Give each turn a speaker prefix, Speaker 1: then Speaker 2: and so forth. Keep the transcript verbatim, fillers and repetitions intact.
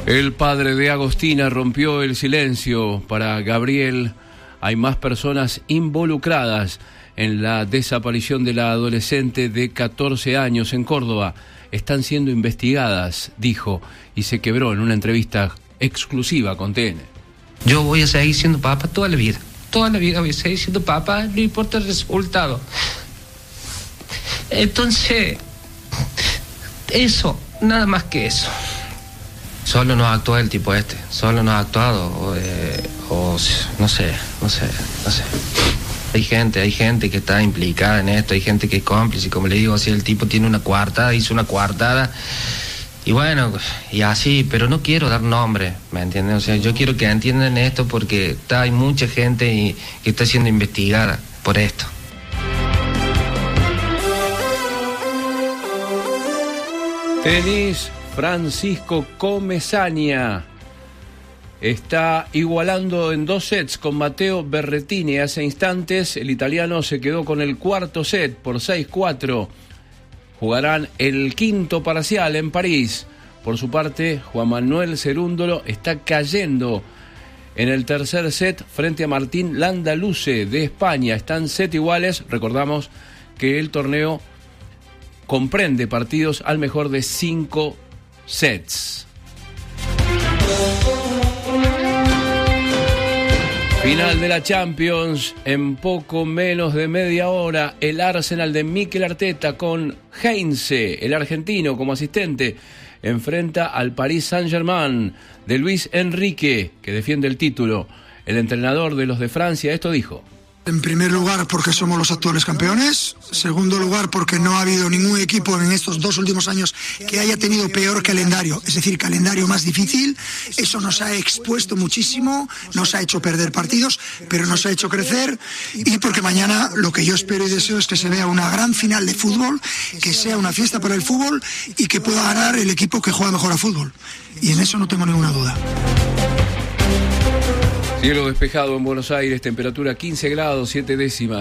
Speaker 1: El padre de Agostina rompió el silencio. Para Gabriel, hay más personas involucradas en la desaparición de la adolescente de catorce años en Córdoba. Están siendo investigadas, dijo, y se quebró en una entrevista exclusiva con T N.
Speaker 2: Yo voy a seguir siendo papá toda la vida. Toda la vida voy a seguir siendo papá, no importa el resultado. Entonces, eso, nada más que eso. Solo no ha actuado el tipo este, solo no ha actuado, o, eh, o no sé, no sé, no sé. Hay gente, hay gente que está implicada en esto, hay gente que es cómplice, como le digo, si el tipo tiene una coartada, hizo una coartada, y bueno, y así, pero no quiero dar nombre, ¿me entienden? O sea, yo quiero que entiendan esto porque está, hay mucha gente y, que está siendo investigada por esto.
Speaker 1: Tenis. Francisco Comesaña está igualando en dos sets con Matteo Berrettini. Hace instantes el italiano se quedó con el cuarto set por seis cuatro. Jugarán el quinto parcial en París. Por su parte, Juan Manuel Cerúndolo está cayendo en el tercer set frente a Martín Landaluce de España. Están set iguales. Recordamos que el torneo comprende partidos al mejor de cinco sets. Final de la Champions en poco menos de media hora. El Arsenal de Mikel Arteta con Heinze, el argentino, como asistente, enfrenta al Paris Saint-Germain de Luis Enrique, que defiende el título. El entrenador de los de Francia esto dijo:
Speaker 3: en primer lugar, porque somos los actuales campeones. Segundo lugar, porque no ha habido ningún equipo en estos dos últimos años que haya tenido peor calendario, es decir, calendario más difícil. Eso nos ha expuesto muchísimo, nos ha hecho perder partidos, pero nos ha hecho crecer. Y porque mañana lo que yo espero y deseo es que se vea una gran final de fútbol, que sea una fiesta para el fútbol y que pueda ganar el equipo que juega mejor a fútbol. Y en eso no tengo ninguna duda.
Speaker 1: Cielo despejado en Buenos Aires, temperatura quince grados, siete décimas.